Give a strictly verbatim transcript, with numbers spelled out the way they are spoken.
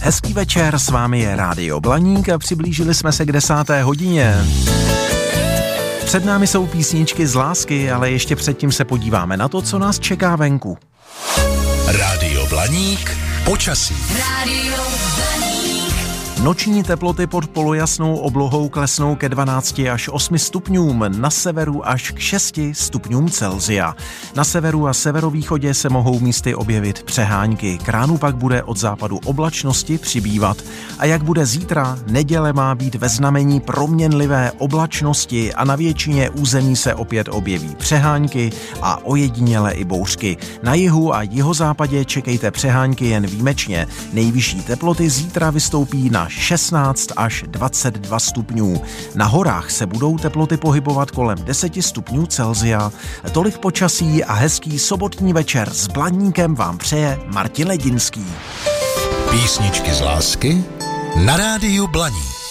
Hezký večer, s vámi je Rádio Blaník a přiblížili jsme se k desáté hodině. Před námi jsou písničky z lásky, ale ještě předtím se podíváme na to, co nás čeká venku. Rádio Blaník, počasí. Rádio Blaník. Noční teploty pod polojasnou oblohou klesnou ke dvanácti až osmi stupňům, na severu až k šesti stupňům Celsia. Na severu a severovýchodě se mohou místy objevit přehánky. K ránu pak bude od západu oblačnosti přibývat. A jak bude zítra, neděle má být ve znamení proměnlivé oblačnosti a na většině území se opět objeví přehánky a ojediněle i bouřky. Na jihu a jihozápadě čekejte přehánky jen výjimečně. Nejvyšší teploty zítra vystoupí na šestnáct až dvacet dva stupňů. Na horách se budou teploty pohybovat kolem deseti stupňů Celsia. Tolik počasí a hezký sobotní večer s Blaníkem vám přeje Martin Ledinský. Písničky z lásky na Rádiu Blaník.